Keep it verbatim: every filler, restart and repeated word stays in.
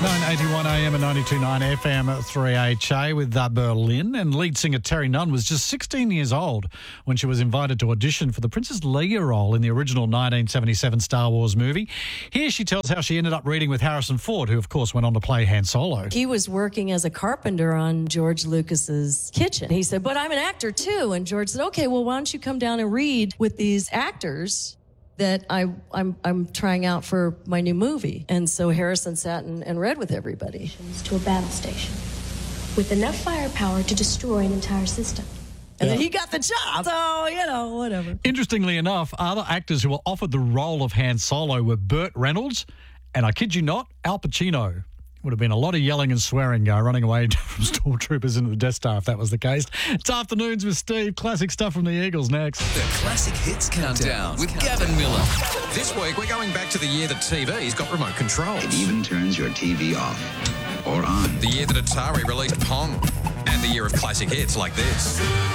nine eighty-one A M and ninety-two point nine F M at three H A with uh, Berlin. And lead singer Terry Nunn was just sixteen years old when she was invited to audition for the Princess Leia role in the original nineteen seventy-seven Star Wars movie. Here she tells how she ended up reading with Harrison Ford, who, of course, went on to play Han Solo. He was working as a carpenter on George Lucas's kitchen. He said, but I'm an actor too. And George said, okay, well, why don't you come down and read with these actors that I, I'm, I'm trying out for my new movie. And so Harrison sat and, and read with everybody. To a battle station with enough firepower to destroy an entire system. And Yeah. then he got the job. So, you know, whatever. Interestingly enough, other actors who were offered the role of Han Solo were Burt Reynolds and, I kid you not, Al Pacino. Would have been a lot of yelling and swearing uh, running away from stormtroopers into the Death Star if that was the case. It's Afternoons with Steve. Classic stuff from the Eagles next. The Classic Hits Countdown with Gavin Miller. This week, we're going back to the year that T V's got remote controls. It even turns your T V off or on. The year that Atari released Pong. And the year of classic hits like this.